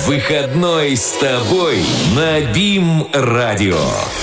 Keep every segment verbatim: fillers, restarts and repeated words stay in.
Выходной с тобой на БИМ-радио.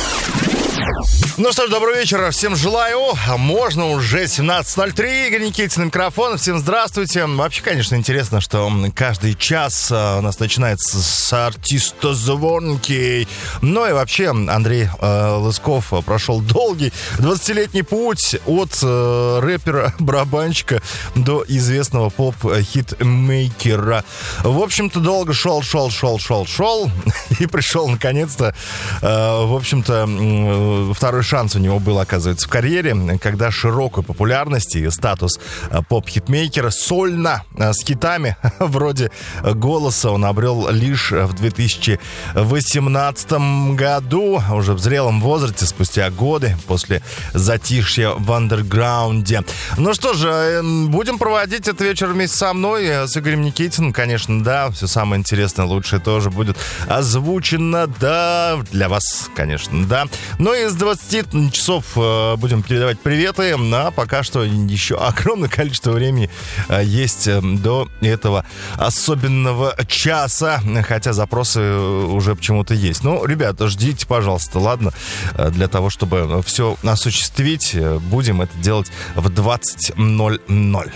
Ну что ж, добрый вечер, всем желаю. Можно уже семнадцать ноль три. Игорь Никитин, микрофон. Всем здравствуйте. Вообще, конечно, интересно, что каждый час у нас начинается с артистозвонки. Ну и вообще, Андрей э, Лысков прошел долгий двадцатилетний путь от э, рэпера-барабанщика до известного поп-хитмейкера. В общем-то, долго шел, шел, шел, шел, шел. И пришел, наконец-то, э, в общем-то, э, второй шанс у него был, оказывается, в карьере, когда широкую популярность и статус поп-хитмейкера сольно с хитами вроде «Голоса» он обрел лишь в две тысячи восемнадцатом году, уже в зрелом возрасте, спустя годы после затишья в андерграунде. Ну что же, будем проводить этот вечер вместе со мной, с Игорем Никитиным, конечно, да, все самое интересное, лучшее тоже будет озвучено, да, для вас, конечно, да. Ну и с двадцати часов э, будем передавать приветы, а пока что еще огромное количество времени э, есть э, до этого особенного часа, хотя запросы уже почему-то есть. Ну, ребята, ждите, пожалуйста, ладно, э, для того, чтобы все осуществить, э, будем это делать в двадцать ноль ноль.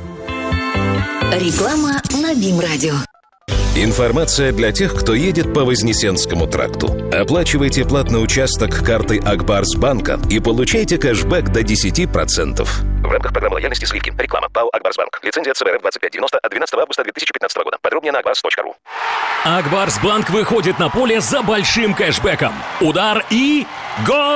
Реклама на БИМ-радио. Информация для тех, кто едет по Вознесенскому тракту. Оплачивайте платный участок картой Акбарсбанка и получайте кэшбэк до десять процентов. В рамках программы лояльности «Сливки». Реклама. ПАО «Акбарсбанк». Лицензия ЦБРФ двадцать пять девяносто от двенадцатого августа две тысячи пятнадцатого года. Подробнее на акбарс точка ру. Акбарсбанк выходит на поле за большим кэшбэком. Удар и гол!